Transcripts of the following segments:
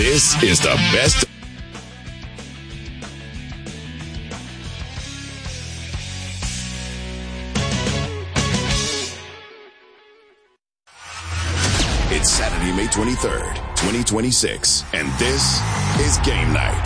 This is the best. It's Saturday, May 23rd, 2026, and this is Game Night.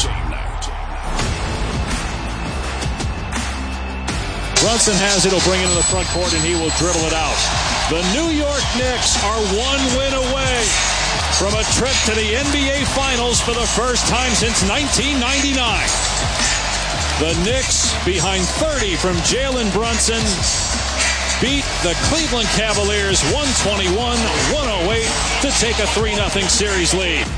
Brunson has it. He'll bring it to the front court, and he will dribble it out. The New York Knicks are one win away from a trip to the NBA Finals for the first time since 1999. The Knicks, behind 30 from Jalen Brunson, beat the Cleveland Cavaliers 121-108 to take a 3-0 series lead.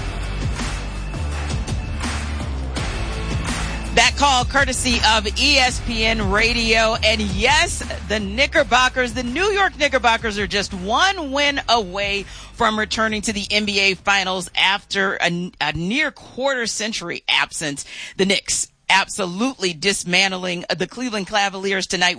That call courtesy of ESPN Radio. And yes, the Knickerbockers, the New York Knickerbockers, are just one win away from returning to the NBA Finals after a near quarter-century absence. The Knicks absolutely dismantling the Cleveland Cavaliers tonight,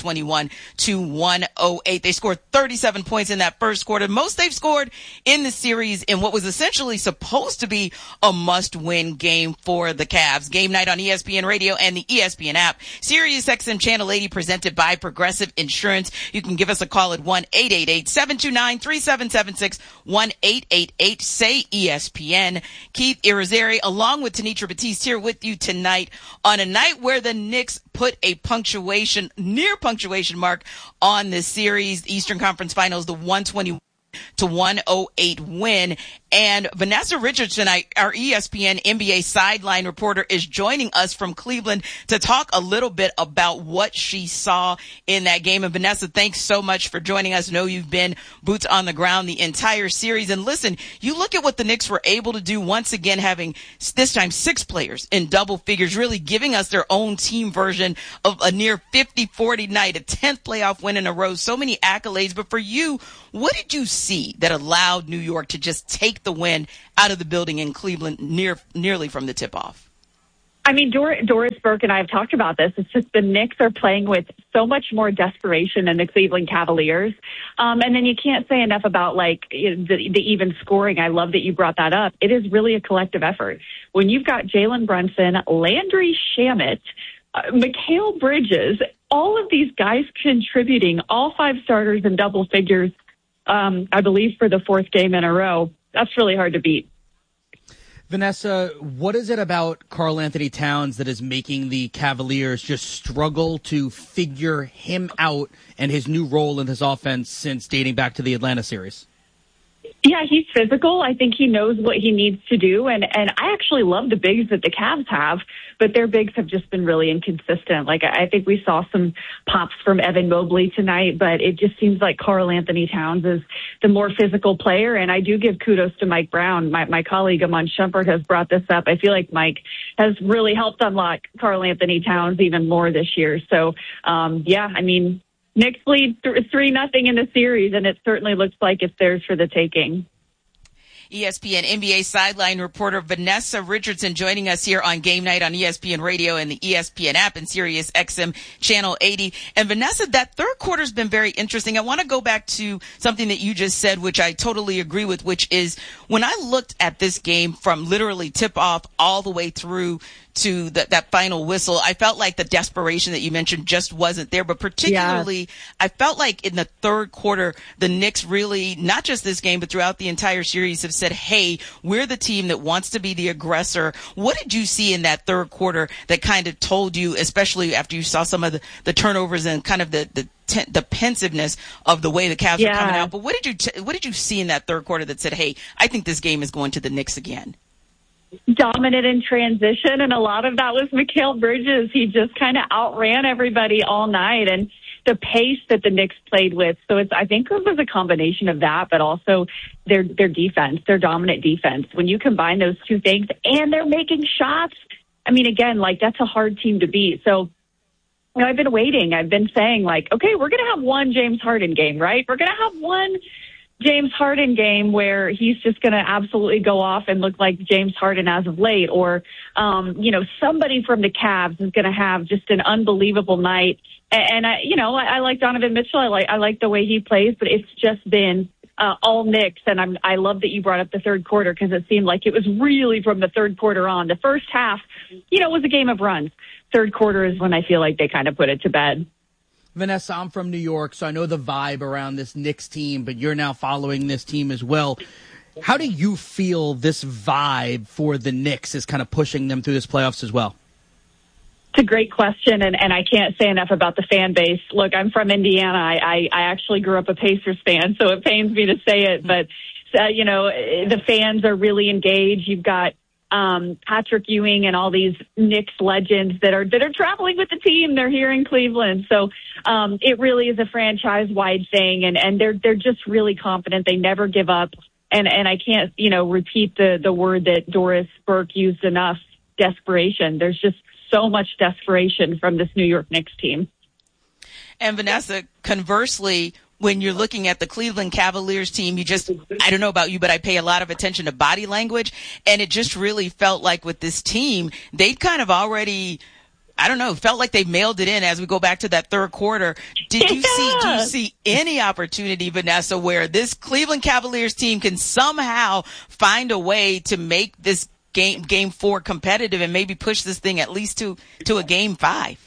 121-108. They scored 37 points in that first quarter, most they've scored in the series in what was essentially supposed to be a must-win game for the Cavs. Game Night on ESPN Radio and the ESPN app. Sirius XM Channel 80 presented by Progressive Insurance. You can give us a call at 1-888-729-3776, 1-888-SAY-ESPN. Keith Irizarry along with Tenitra Batiste here with you tonight on a night where the Knicks put a near punctuation mark on this series, the Eastern Conference Finals, the 120-108 win. And Vanessa Richards tonight, our ESPN NBA sideline reporter, is joining us from Cleveland to talk a little bit about what she saw in that game. And Vanessa, thanks so much for joining us. I know you've been boots on the ground the entire series. And listen, you look at what the Knicks were able to do once again, having this time 6 players in double figures, really giving us their own team version of a near 50-40 night, a 10th playoff win in a row, so many accolades. But for you, what did you see that allowed New York to just take the win out of the building in Cleveland nearly from the tip-off? I mean, Doris Burke and I have talked about this. It's just the Knicks are playing with so much more desperation than the Cleveland Cavaliers. And then you can't say enough about, like, the even scoring. I love that you brought that up. It is really a collective effort. When you've got Jalen Brunson, Landry Shamet, Mikal Bridges, all of these guys contributing, all 5 starters in double figures, I believe for the 4th game in a row. That's really hard to beat. Vanessa, what is it about Karl Anthony Towns that is making the Cavaliers just struggle to figure him out and his new role in this offense since dating back to the Atlanta series? Yeah, he's physical. I think he knows what he needs to do. And I actually love the bigs that the Cavs have, but their bigs have just been really inconsistent. Like, I think we saw some pops from Evan Mobley tonight, but it just seems like Karl Anthony Towns is the more physical player. And I do give kudos to Mike Brown. My colleague Amon Shumpert has brought this up. I feel like Mike has really helped unlock Karl Anthony Towns even more this year. So, yeah, I mean, Knicks lead 3-0 in the series, and it certainly looks like it's theirs for the taking. ESPN NBA sideline reporter Vanessa Richardson joining us here on Game Night on ESPN Radio and the ESPN app and Sirius XM Channel 80. And Vanessa, that third quarter's been very interesting. I want to go back to something that you just said, which I totally agree with, which is when I looked at this game from literally tip-off all the way through to that final whistle, I felt like the desperation that you mentioned just wasn't there. But particularly, I felt like in the third quarter, the Knicks really, not just this game, but throughout the entire series, have said, hey, we're the team that wants to be the aggressor. What did you see in that third quarter that kind of told you, especially after you saw some of the turnovers and kind of the pensiveness of the way the Cavs are coming out? But what did you see in that third quarter that said, hey, I think this game is going to the Knicks again? Dominant in transition, and a lot of that was Mikal Bridges. He just kind of outran everybody all night, and the pace that the Knicks played with. So I think it was a combination of that, but also their defense, their dominant defense. When you combine those two things, and they're making shots, I mean, again, like, that's a hard team to beat. So, you know, I've been waiting. I've been saying, like, okay, we're going to have one James Harden game, right? We're going to have one James Harden game where he's just going to absolutely go off and look like James Harden as of late, or, you know, somebody from the Cavs is going to have just an unbelievable night. And I like Donovan Mitchell. I like the way he plays, but it's just been all Knicks, and I love that you brought up the third quarter because it seemed like it was really from the third quarter on. The first half, was a game of runs. Third quarter is when I feel like they kind of put it to bed. Vanessa, I'm from New York, so I know the vibe around this Knicks team, but you're now following this team as well. How do you feel this vibe for the Knicks is kind of pushing them through this playoffs as well? It's a great question, and I can't say enough about the fan base. Look, I'm from Indiana. I actually grew up a Pacers fan, so it pains me to say it, but, the fans are really engaged. You've got Patrick Ewing and all these Knicks legends that are traveling with the team. They're here in Cleveland. So it really is a franchise-wide thing, and they're just really confident. They never give up. And I can't, repeat the word that Doris Burke used enough, desperation. There's just so much desperation from this New York Knicks team. And Vanessa, conversely, when you're looking at the Cleveland Cavaliers team, I don't know about you, but I pay a lot of attention to body language. And it just really felt like with this team, they'd kind of already, felt like they mailed it in as we go back to that third quarter. Do you see any opportunity, Vanessa, where this Cleveland Cavaliers team can somehow find a way to make this game 4 competitive and maybe push this thing at least to a game 5?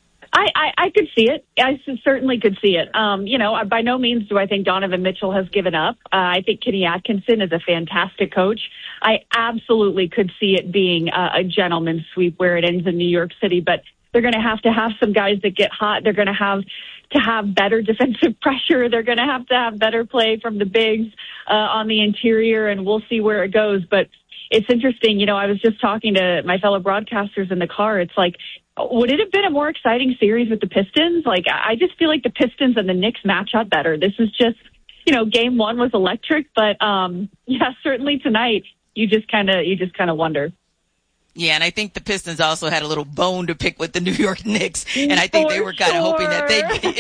I could see it. I certainly could see it. By no means do I think Donovan Mitchell has given up. I think Kenny Atkinson is a fantastic coach. I absolutely could see it being a gentleman's sweep where it ends in New York City, but they're going to have some guys that get hot. They're going to have better defensive pressure. They're going to have better play from the bigs on the interior, and we'll see where it goes. But it's interesting. I was just talking to my fellow broadcasters in the car. It's like, would it have been a more exciting series with the Pistons? Like, I just feel like the Pistons and the Knicks match up better. This is just, game 1 was electric, but certainly tonight you just kind of wonder. Yeah, and I think the Pistons also had a little bone to pick with the New York Knicks, and I think they were kind of hoping that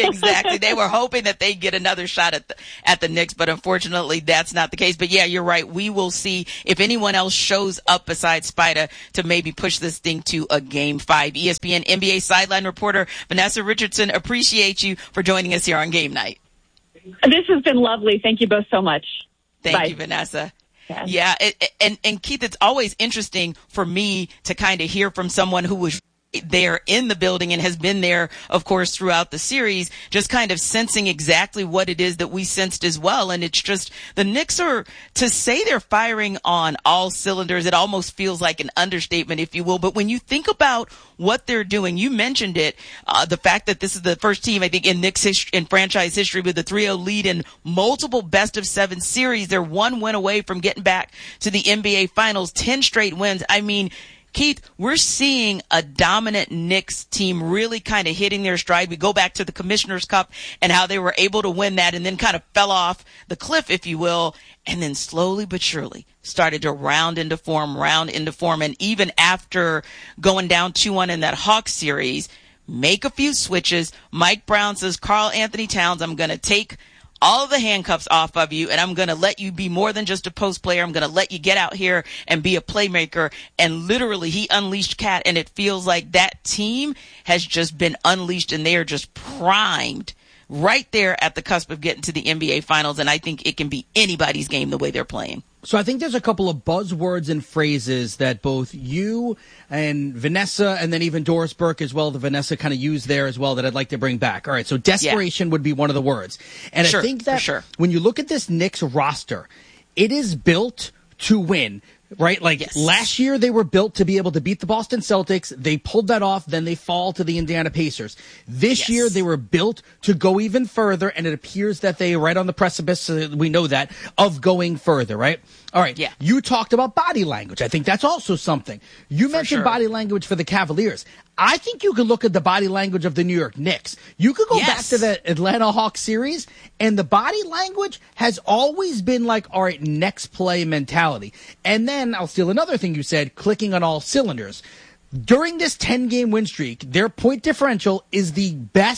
they were hoping that they'd get another shot at the Knicks, but unfortunately that's not the case. But yeah, you're right. We will see if anyone else shows up besides Spida to maybe push this thing to a game 5. ESPN NBA sideline reporter Vanessa Richardson, appreciate you for joining us here on Game Night. This has been lovely. Thank you both so much. Thank you, Vanessa. Yeah, and Keith, it's always interesting for me to kind of hear from someone who was there in the building and has been there, of course, throughout the series, just kind of sensing exactly what it is that we sensed as well. And it's just the Knicks are, to say they're firing on all cylinders, it almost feels like an understatement, if you will. But when you think about what they're doing, you mentioned it, the fact that this is the first team, I think, in Knicks in franchise history with a 3-0 lead in multiple best-of-7 series. They're 1 win away from getting back to the NBA Finals, 10 straight wins. I mean, Keith, we're seeing a dominant Knicks team really kind of hitting their stride. We go back to the Commissioner's Cup and how they were able to win that and then kind of fell off the cliff, if you will, and then slowly but surely started to round into form. And even after going down 2-1 in that Hawks series, make a few switches. Mike Brown says, Karl Anthony Towns, I'm going to take all of the handcuffs off of you, and I'm going to let you be more than just a post player. I'm going to let you get out here and be a playmaker. And literally, he unleashed Cat, and it feels like that team has just been unleashed, and they are just primed right there at the cusp of getting to the NBA Finals. And I think it can be anybody's game the way they're playing. So I think there's a couple of buzzwords and phrases that both you and Vanessa and then even Doris Burke as well, the Vanessa kind of used there as well, that I'd like to bring back. All right, so desperation would be one of the words. And I think that when you look at this Knicks roster, it is built to win. Right? Like last year they were built to be able to beat the Boston Celtics. They pulled that off. Then they fall to the Indiana Pacers. This year they were built to go even further. And it appears that they are right on the precipice. We know that of going further, right? All right. Yeah. You talked about body language. I think that's also something. You mentioned body language for the Cavaliers. I think you could look at the body language of the New York Knicks. You could go back to the Atlanta Hawks series, and the body language has always been like, all right, next play mentality. And then I'll steal another thing you said, clicking on all cylinders. During this 10-game win streak, their point differential is the best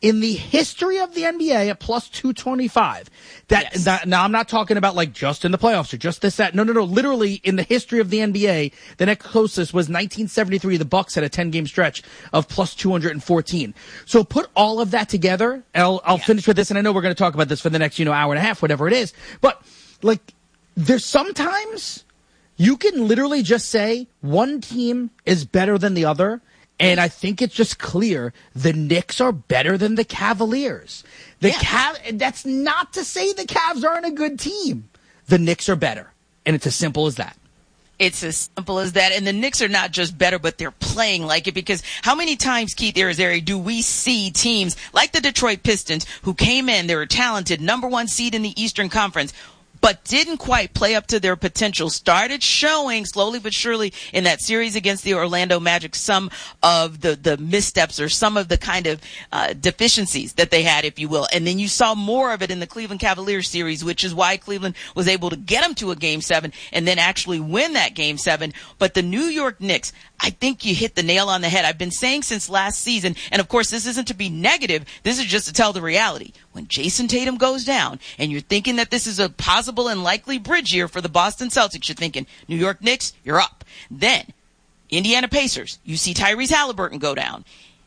in the history of the NBA at plus 225. Now I'm not talking about like just in the playoffs or just this, that. No. Literally in the history of the NBA, the next closest was 1973. The Bucks had a 10-game stretch of plus 214. So put all of that together. And I'll finish with this, and I know we're going to talk about this for the next, hour and a half, whatever it is. But like, there's sometimes you can literally just say one team is better than the other. And I think it's just clear the Knicks are better than the Cavaliers. That's not to say the Cavs aren't a good team. The Knicks are better. And it's as simple as that. It's as simple as that. And the Knicks are not just better, but they're playing like it, because how many times, Keith Irizarry, do we see teams like the Detroit Pistons who came in, they were talented, number one seed in the Eastern Conference, but didn't quite play up to their potential, started showing slowly but surely in that series against the Orlando Magic some of the missteps or some of the kind of deficiencies that they had, if you will. And then you saw more of it in the Cleveland Cavaliers series, which is why Cleveland was able to get them to a Game 7 and then actually win that Game 7. But the New York Knicks, I think you hit the nail on the head. I've been saying since last season, and of course this isn't to be negative, this is just to tell the reality. When Jason Tatum goes down and you're thinking that this is a possible and likely bridge year for the Boston Celtics, you're thinking, New York Knicks, you're up. Then, Indiana Pacers, you see Tyrese Halliburton go down.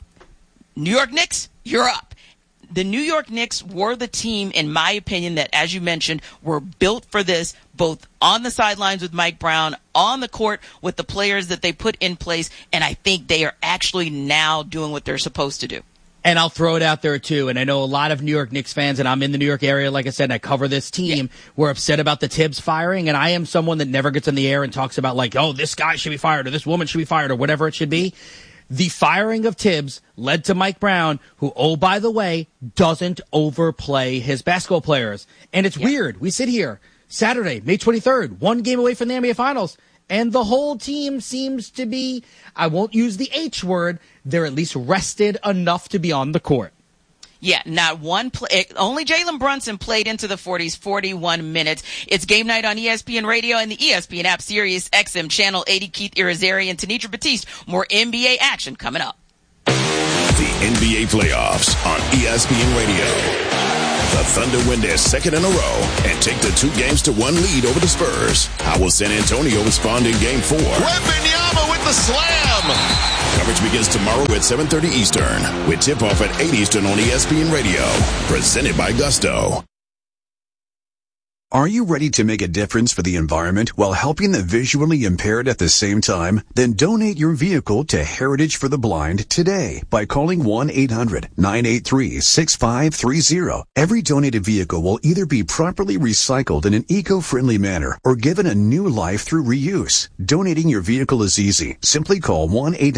New York Knicks, you're up. The New York Knicks were the team, in my opinion, that, as you mentioned, were built for this, both on the sidelines with Mike Brown, on the court with the players that they put in place, and I think they are actually now doing what they're supposed to do. And I'll throw it out there, too. And I know a lot of New York Knicks fans, and I'm in the New York area, like I said, and I cover this team, were upset about the Tibbs firing. And I am someone that never gets in the air and talks about, like, oh, this guy should be fired or this woman should be fired or whatever it should be. The firing of Tibbs led to Mike Brown, who, oh, by the way, doesn't overplay his basketball players. And it's weird. We sit here Saturday, May 23rd, one game away from the NBA Finals. And the whole team seems to be, I won't use the H word, they're at least rested enough to be on the court. Yeah, not one play. Only Jalen Brunson played into the 40s, 41 minutes. It's game night on ESPN Radio and the ESPN app, Sirius XM, Channel 80. Keith Irizarry and Tenitra Batiste. More NBA action coming up. The NBA playoffs on ESPN Radio. The Thunder win their second in a row and take the 2-1 lead over the Spurs. How will San Antonio respond in Game 4? Wembanyama with the slam. Coverage begins tomorrow at 7:30 Eastern with tip-off at 8 Eastern on ESPN Radio. Presented by Gusto. Are you ready to make a difference for the environment while helping the visually impaired at the same time? Then donate your vehicle to Heritage for the Blind today by calling 1-800-983-6530. Every donated vehicle will either be properly recycled in an eco-friendly manner or given a new life through reuse. Donating your vehicle is easy. Simply call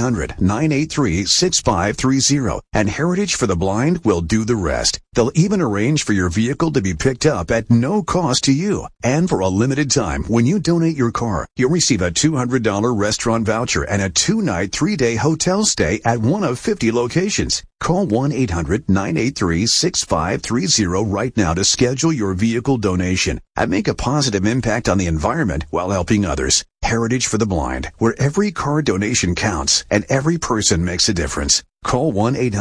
1-800-983-6530 and Heritage for the Blind will do the rest. They'll even arrange for your vehicle to be picked up at no cost to you. And for a limited time, when you donate your car, you'll receive a $200 restaurant voucher and a 2-night, 3-day hotel stay at one of 50 locations. Call 1-800-983-6530 right now to schedule your vehicle donation and make a positive impact on the environment while helping others. Heritage for the Blind, where every car donation counts and every person makes a difference. Call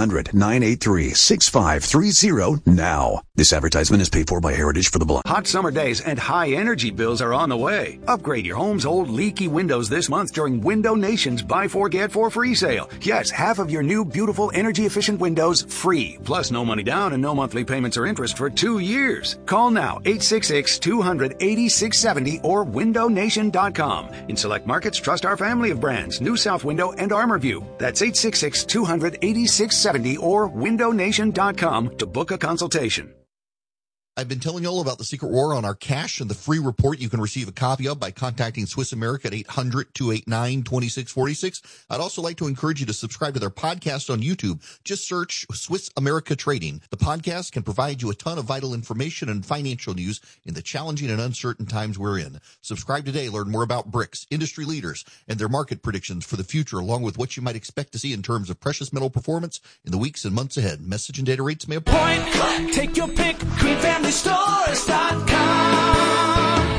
1-800-983-6530 now. This advertisement is paid for by Heritage for the Blind. Hot summer days and high energy bills are on the way. Upgrade your home's old leaky windows this month during Window Nation's Buy 4 Get 4 free sale. Yes, half of your new beautiful energy efficient windows free. Plus no money down and no monthly payments or interest for 2 years. Call now 866-200-8670 or windownation.com. In select markets, trust our family of brands, New South Window and ArmorView. That's 866-200-8670 or windownation.com to book a consultation. I've been telling you all about the Secret War on our cash and the free report you can receive a copy of by contacting Swiss America at 800-289-2646. I'd also like to encourage you to subscribe to their podcast on YouTube. Just search Swiss America Trading. The podcast can provide you a ton of vital information and financial news in the challenging and uncertain times we're in. Subscribe today. Learn more about BRICS, industry leaders, and their market predictions for the future, along with what you might expect to see in terms of precious metal performance in the weeks and months ahead. Message and data rates may apply. Point, take your pick, greenfamilystores.com.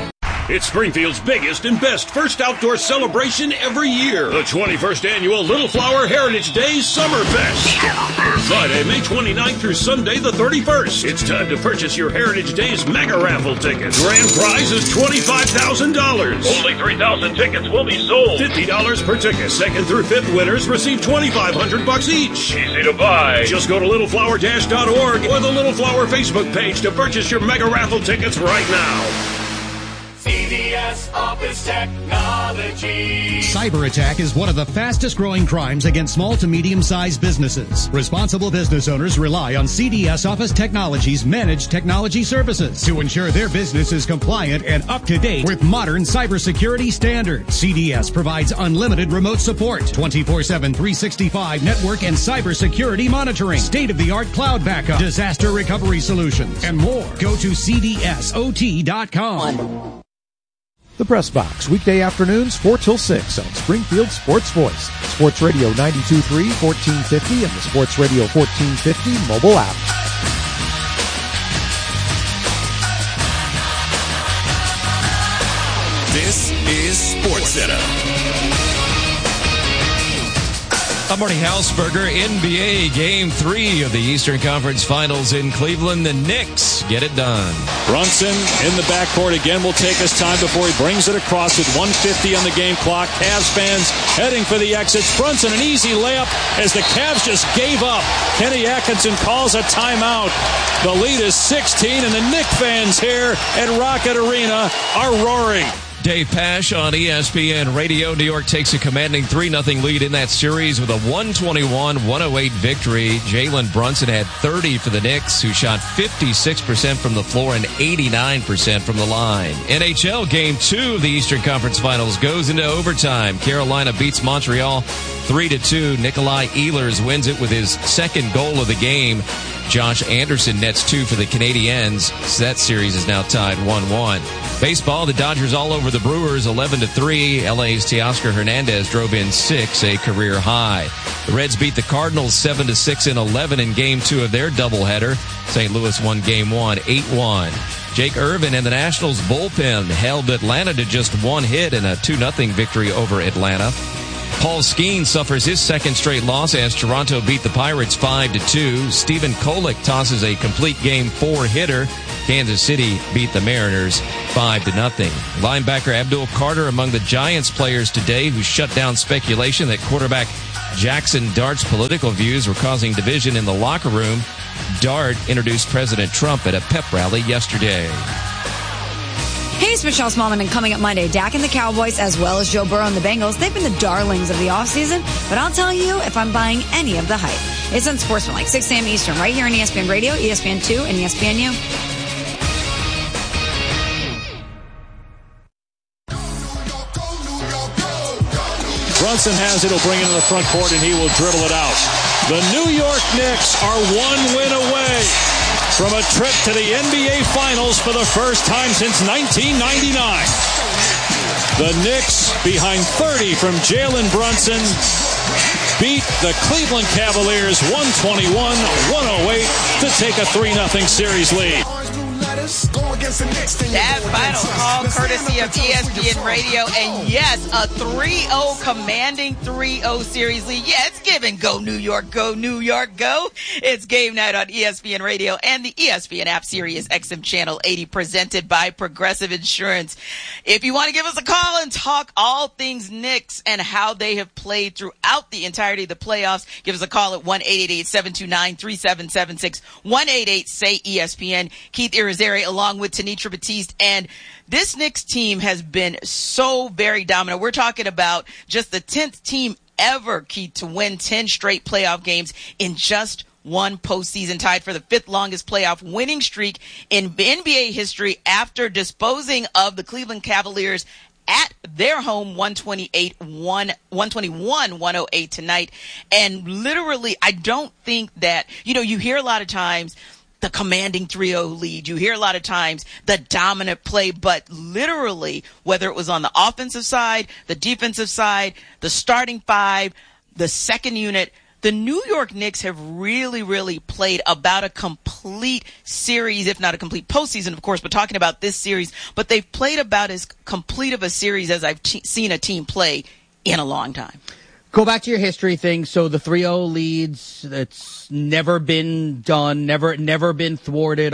It's Springfield's biggest and best first outdoor celebration every year. The 21st Annual Little Flower Heritage Days Summer Fest. Friday, May 29th through Sunday, the 31st. It's time to purchase your Heritage Days mega raffle tickets. Grand prize is $25,000. Only 3,000 tickets will be sold. $50 per ticket. Second through fifth winners receive $2,500 each. Easy to buy. Just go to littleflower-org or the Little Flower Facebook page to purchase your mega raffle tickets right now. CDS Office Technology. Cyber attack is one of the fastest growing crimes against small to medium-sized businesses. Responsible business owners rely on CDS Office Technology's managed technology services to ensure their business is compliant and up to date with modern cybersecurity standards. CDS provides unlimited remote support, 24/7, 365 network and cybersecurity monitoring, state-of-the-art cloud backup, disaster recovery solutions, and more. Go to cdsot.com. The Press Box, weekday afternoons 4 till 6 on Springfield Sports Voice, Sports Radio 92.3, 1450, and the Sports Radio 1450 mobile app. This is Sports Center. I'm Marty Hausberger. NBA Game 3 of the Eastern Conference Finals in Cleveland. The Knicks get it done. Brunson in the backcourt again will take his time before he brings it across with 1:50 on the game clock. Cavs fans heading for the exits. Brunson, an easy layup as the Cavs just gave up. Kenny Atkinson calls a timeout. The lead is 16, and the Knicks fans here at Rocket Arena are roaring. Dave Pasch on ESPN Radio. New York takes a commanding 3-0 lead in that series with a 121-108 victory. Jalen Brunson had 30 for the Knicks, who shot 56% from the floor and 89% from the line. NHL Game 2 of the Eastern Conference Finals goes into overtime. Carolina beats Montreal 3-2. Nikolai Ehlers wins it with his second goal of the game. Josh Anderson nets 2 for the Canadiens. So that series is now tied 1-1. Baseball, the Dodgers all over the Brewers 11-3. LA's Teoscar Hernandez drove in 6, a career high. The Reds beat the Cardinals 7-6 in 11 in Game 2 of their doubleheader. St. Louis won Game 1 8-1. Jake Irvin and the Nationals bullpen held Atlanta to just 1 hit in a 2-0 victory over Atlanta. Paul Skeens suffers his second straight loss as Toronto beat the Pirates 5-2. Stephen Kolek tosses a complete Game 4 hitter. Kansas City beat the Mariners 5-0. Linebacker Abdul Carter among the Giants players today who shut down speculation that quarterback Jackson Dart's political views were causing division in the locker room. Dart introduced President Trump at a pep rally yesterday. Hey, it's Michelle Smallman, and coming up Monday, Dak and the Cowboys, as well as Joe Burrow and the Bengals, they've been the darlings of the offseason, but I'll tell you if I'm buying any of the hype. It's Unsportsmanlike, 6 a.m. Eastern, right here on ESPN Radio, ESPN2, and ESPNU. Brunson has it, he'll bring it to the front court, and he will dribble it out. The New York Knicks are 1 win away from a trip to the NBA Finals for the first time since 1999. The Knicks, behind 30 from Jalen Brunson, beat the Cleveland Cavaliers 121-108 to take a 3-0 series lead. That final call courtesy of ESPN Radio, and yes, a 3-0 commanding 3-0 series lead. Yeah, it's given. Go New York, go New York, go. It's game night on ESPN Radio and the ESPN app, Sirius XM Channel 80, presented by Progressive Insurance. If you want to give us a call and talk all things Knicks and how they have played throughout the entirety of the playoffs, give us a call at 1-888-729-3776, 1-88-SAY-ESPN. Keith Irizarry along with Tenitra Batiste, and this Knicks team has been so very dominant. We're talking about just the 10th team ever, Keith, to win 10 straight playoff games in just one postseason, tied for the 5th longest playoff winning streak in NBA history after disposing of the Cleveland Cavaliers at their home 121-108 tonight. And literally, I don't think that, you hear a lot of times the commanding 3-0 lead. You hear a lot of times the dominant play, but literally, whether it was on the offensive side, the defensive side, the starting five, the second unit, the New York Knicks have really, really played about a complete series, if not a complete postseason, of course, but talking about this series, but they've played about as complete of a series as I've seen a team play in a long time. Go back to your history thing. So the 3-0 leads, that's never been done, never been thwarted.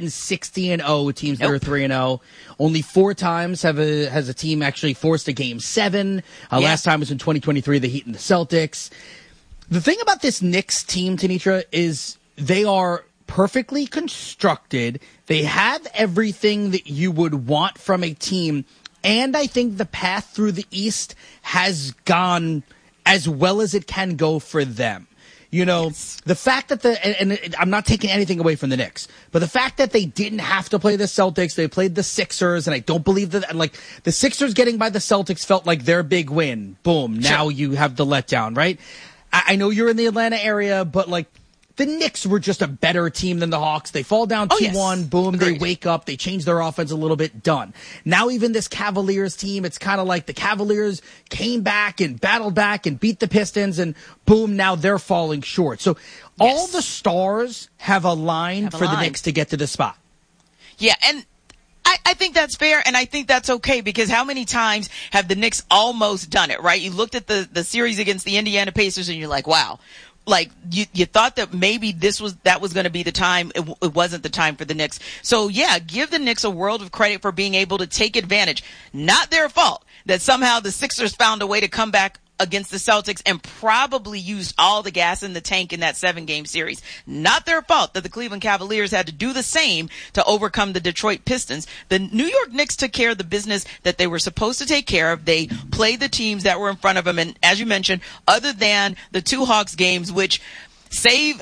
160-0 teams that are 3-0. Only 4 times has a team actually forced a Game 7. Last time was in 2023, the Heat and the Celtics. The thing about this Knicks team, Tenitra, is they are perfectly constructed. They have everything that you would want from a team. And I think the path through the East has gone as well as it can go for them. You know, the fact that and I'm not taking anything away from the Knicks, but the fact that they didn't have to play the Celtics, they played the Sixers, and I don't believe that, like, the Sixers getting by the Celtics felt like their big win. Boom. Now you have the letdown, right? I know you're in the Atlanta area, but, like, the Knicks were just a better team than the Hawks. They fall down 2-1, boom, Agreed. They wake up, they change their offense a little bit, done. Now even this Cavaliers team, it's kind of like the Cavaliers came back and battled back and beat the Pistons, and boom, now they're falling short. So all the stars have aligned for the Knicks to get to the spot. Yeah, and I think that's fair, and I think that's okay, because how many times have the Knicks almost done it, right? You looked at the series against the Indiana Pacers, and you're like, wow. Like, you thought that maybe that was going to be the time. It wasn't the time for the Knicks. So, yeah, give the Knicks a world of credit for being able to take advantage. Not their fault that somehow the Sixers found a way to come back against the Celtics and probably used all the gas in the tank in that 7-game series. Not their fault that the Cleveland Cavaliers had to do the same to overcome the Detroit Pistons. The New York Knicks took care of the business that they were supposed to take care of. They played the teams that were in front of them. And as you mentioned, other than the 2 Hawks games, which save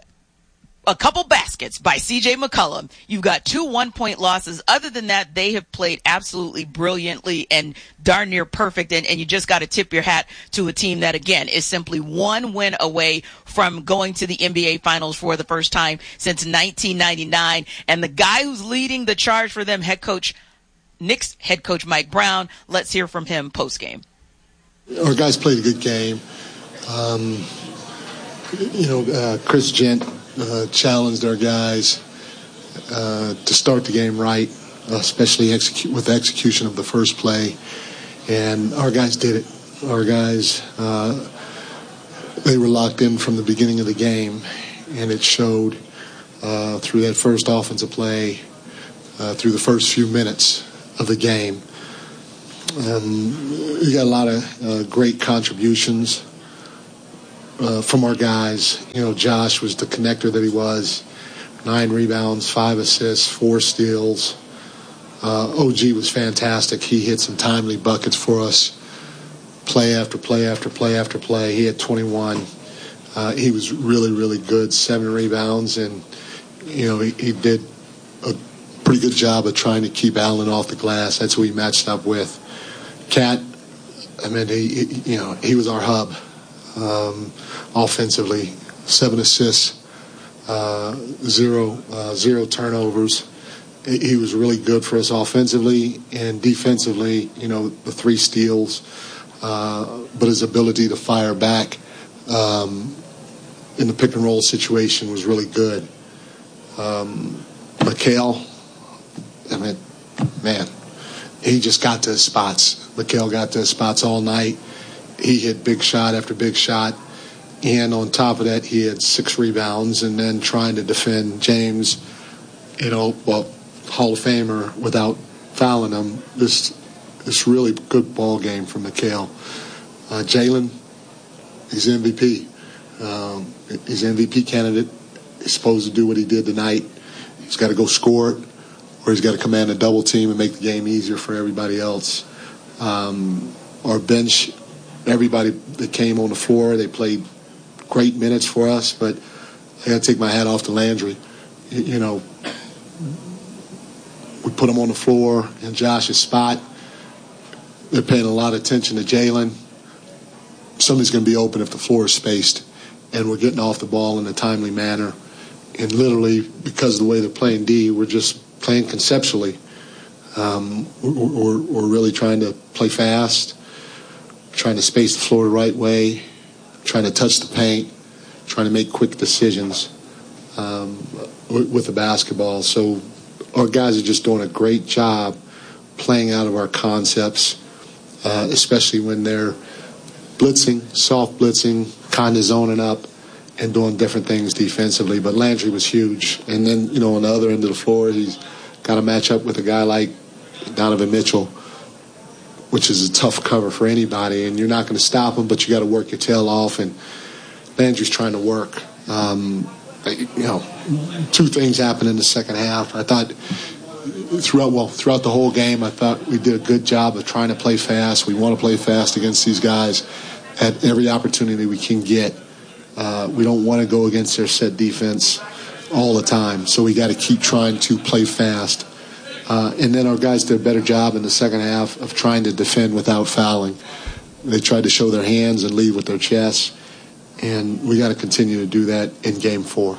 a couple baskets by C.J. McCollum, you've got 2 one-point losses. Other than that, they have played absolutely brilliantly and darn near perfect. And you just got to tip your hat to a team that, again, is simply 1 win away from going to the NBA Finals for the first time since 1999. And the guy who's leading the charge for them, Knicks head coach Mike Brown. Let's hear from him post-game. Our guys played a good game. Chris Gent challenged our guys to start the game right, especially with the execution of the first play, and our guys did it. Our guys, they were locked in from the beginning of the game, and it showed through that first offensive play, through the first few minutes of the game. We got a lot of great contributions from our guys. You know, Josh was the connector that he was. 9 rebounds, 5 assists, 4 steals. OG was fantastic. He hit some timely buckets for us. Play after play after play after play. He had 21. He was really, really good. 7 rebounds, and he did a pretty good job of trying to keep Allen off the glass. That's who he matched up with. Cat, I mean, he was our hub. Offensively, 7 assists, 0 turnovers. He was really good for us offensively, and defensively, the 3 steals, but his ability to fire back in the pick and roll situation was really good. Mikal, I mean, man, he just got to his spots. Mikal got to his spots all night. He hit big shot after big shot. And on top of that, he had 6 rebounds, and then trying to defend James, Hall of Famer, without fouling him. This really good ball game from Mikal. Jalen, he's MVP. He's an MVP candidate. He's supposed to do what he did tonight. He's got to go score it, or he's got to command a double team and make the game easier for everybody else. Our bench, everybody that came on the floor, they played great minutes for us, but I got to take my hat off to Landry. We put him on the floor in Josh's spot. They're paying a lot of attention to Jalen. Somebody's going to be open if the floor is spaced, and we're getting off the ball in a timely manner. And literally, because of the way they're playing D, we're just playing conceptually. We're really trying to play fast, trying to space the floor the right way, trying to touch the paint, trying to make quick decisions with the basketball. So our guys are just doing a great job playing out of our concepts, especially when they're blitzing, soft blitzing, kind of zoning up and doing different things defensively. But Landry was huge. And then, on the other end of the floor, he's got to match up with a guy like Donovan Mitchell, which is a tough cover for anybody. And you're not going to stop him, but you got to work your tail off. And Landry's trying to work. Two things happened in the second half. I thought throughout the whole game, I thought we did a good job of trying to play fast. We want to play fast against these guys at every opportunity we can get. We don't want to go against their set defense all the time, so we got to keep trying to play fast. And then our guys did a better job in the second half of trying to defend without fouling. They tried to show their hands and lead with their chests, and we got to continue to do that in Game 4.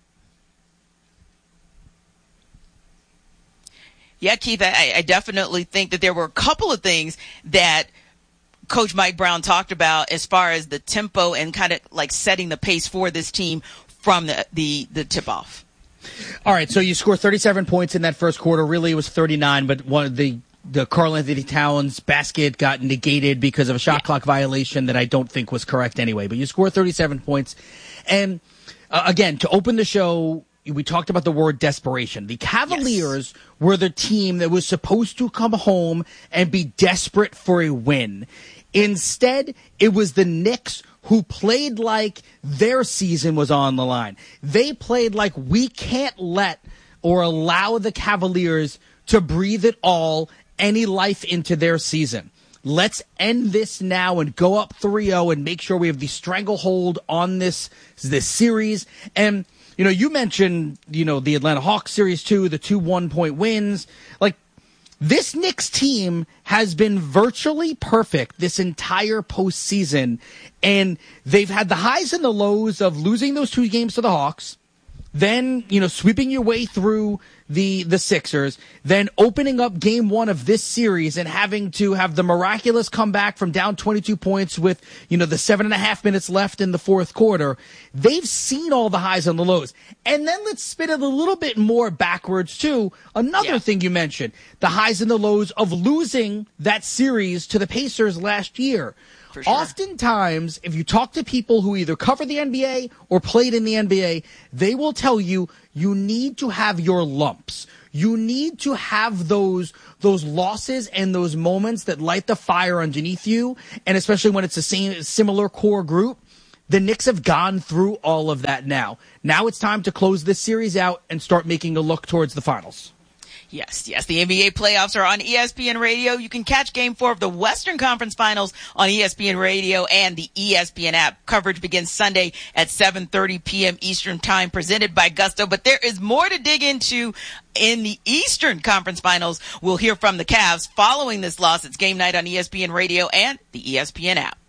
Yeah, Keith, I definitely think that there were a couple of things that Coach Mike Brown talked about as far as the tempo and kind of like setting the pace for this team from the tip-off. All right, so you scored 37 points in that first quarter. Really, it was 39, but one of the Karl-Anthony Towns basket got negated because of a shot clock violation that I don't think was correct anyway. But you scored 37 points. And, again, to open the show, we talked about the word desperation. The Cavaliers were the team that was supposed to come home and be desperate for a win. Instead, it was the Knicks who played like their season was on the line. They played like we can't let or allow the Cavaliers to breathe it all, any life into their season. Let's end this now and go up 3-0 and make sure we have the stranglehold on this series. And you mentioned, the Atlanta Hawks series too, the 2 1-point wins. Like, this Knicks team has been virtually perfect this entire postseason, and they've had the highs and the lows of losing those 2 games to the Hawks, then, sweeping your way through the Sixers, then opening up game 1 of this series and having to have the miraculous comeback from down 22 points with, the 7.5 minutes left in the fourth quarter. They've seen all the highs and the lows. And then let's spin it a little bit more backwards too. Another thing you mentioned, the highs and the lows of losing that series to the Pacers last year. Sure. Oftentimes, if you talk to people who either cover the NBA or played in the NBA, they will tell you you need to have your lumps. You need to have those losses and those moments that light the fire underneath you, and especially when it's the similar core group. The Knicks have gone through all of that now. Now it's time to close this series out and start making a look towards the finals. Yes. The NBA playoffs are on ESPN Radio. You can catch Game 4 of the Western Conference Finals on ESPN Radio and the ESPN app. Coverage begins Sunday at 7:30 p.m. Eastern Time, presented by Gusto. But there is more to dig into in the Eastern Conference Finals. We'll hear from the Cavs following this loss. It's game night on ESPN Radio and the ESPN app.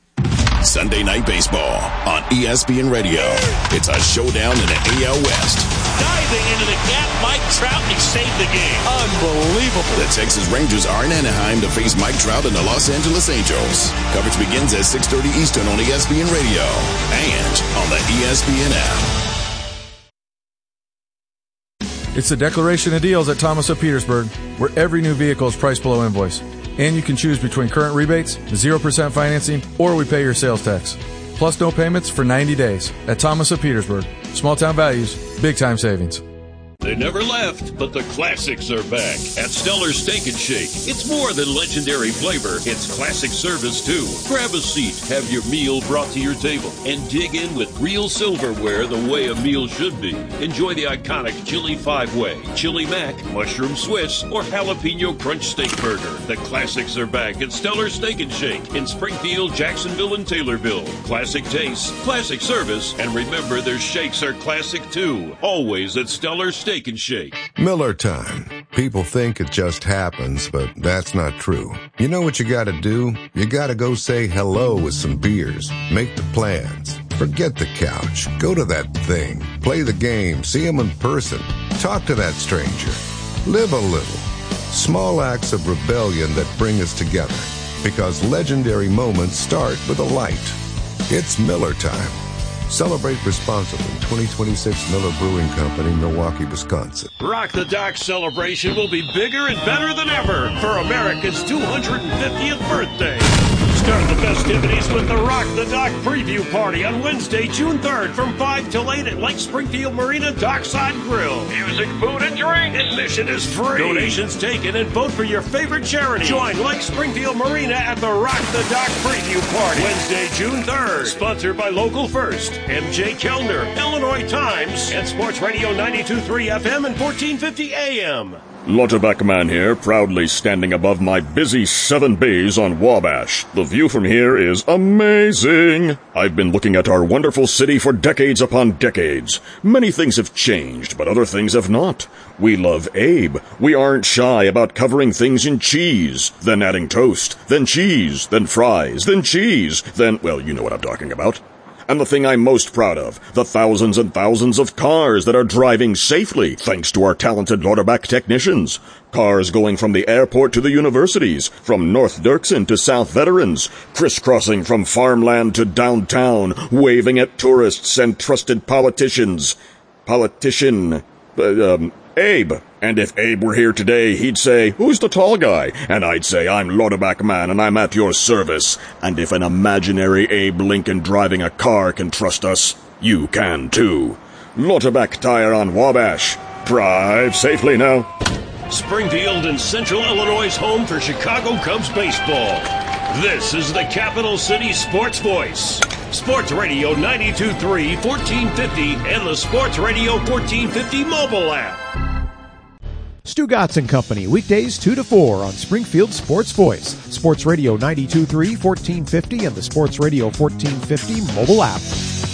Sunday Night Baseball on ESPN Radio. It's a showdown in the AL West. Diving into the gap, Mike Trout, and he saved the game. Unbelievable. The Texas Rangers are in Anaheim to face Mike Trout and the Los Angeles Angels. Coverage begins at 6:30 Eastern on ESPN Radio and on the ESPN app. It's the Declaration of Deals at Thomas of Petersburg, where every new vehicle is priced below invoice. And you can choose between current rebates, 0% financing, or we pay your sales tax. Plus no payments for 90 days at Thomas of Petersburg. Small town values, big time savings. They never left, but the classics are back at Stellar Steak and Shake. It's more than legendary flavor, it's classic service too. Grab a seat, have your meal brought to your table, and dig in with real silverware the way a meal should be. Enjoy the iconic Chili 5-Way, Chili Mac, Mushroom Swiss, or Jalapeno Crunch Steak Burger. The classics are back at Stellar Steak and Shake in Springfield, Jacksonville, and Taylorville. Classic taste, classic service, and remember their shakes are classic too. Always at Stellar Steak and Shake. Miller time. People think it just happens, but that's not true. You know what you gotta do? You gotta go say hello with some beers. Make the plans. Forget the couch. Go to that thing. Play the game. See them in person. Talk to that stranger. Live a little. Small acts of rebellion that bring us together. Because legendary moments start with a light. It's Miller time. Celebrate responsibly. 2026 Miller Brewing Company, Milwaukee, Wisconsin. Rock the Dock celebration will be bigger and better than ever for America's 250th birthday. Start the festivities with the Rock the Dock preview party on Wednesday, June 3rd from 5 till 8 at Lake Springfield Marina Dockside Grill. Music, food, and drink. Admission is free. Donations taken and vote for your favorite charity. Join Lake Springfield Marina at the Rock the Dock preview party Wednesday, June 3rd. Sponsored by Local First, MJ Kellner, Illinois Times, and Sports Radio 92.3 FM and 1450 AM. Lauterbach Man here, proudly standing above my busy 7 bays on Wabash. The view from here is amazing. I've been looking at our wonderful city for decades upon decades. Many things have changed, but other things have not. We love Abe. We aren't shy about covering things in cheese, then adding toast, then cheese, then fries, then cheese, then, well, you know what I'm talking about. And the thing I'm most proud of, the thousands and thousands of cars that are driving safely thanks to our talented Lauterbach technicians. Cars going from the airport to the universities, from North Dirksen to South Veterans, crisscrossing from farmland to downtown, waving at tourists and trusted politicians. Abe. And if Abe were here today, he'd say, "Who's the tall guy?" And I'd say, "I'm Lauterbach Man, and I'm at your service." And if an imaginary Abe Lincoln driving a car can trust us, you can too. Lauterbach Tire on Wabash. Drive safely now. Springfield and Central Illinois' home for Chicago Cubs baseball. This is the Capital City Sports Voice. Sports Radio 92.3, 1450, and the Sports Radio 1450 mobile app. Stu Gatz and Company, weekdays 2 to 4 on Springfield Sports Voice. Sports Radio 92.3, 1450, and the Sports Radio 1450 mobile app.